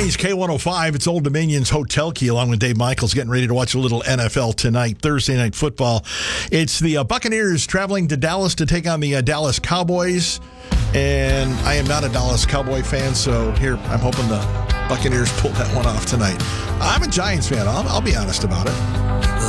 Cincinnati's K105. It's Old Dominion's Hotel Key, along with Dave Michaels, getting ready to watch a little NFL tonight, Thursday Night Football. It's the Buccaneers traveling to Dallas to take on the Dallas Cowboys. And I am not a Dallas Cowboy fan, so here, I'm hoping the Buccaneers pull that one off tonight. I'm a Giants fan. I'll be honest about it.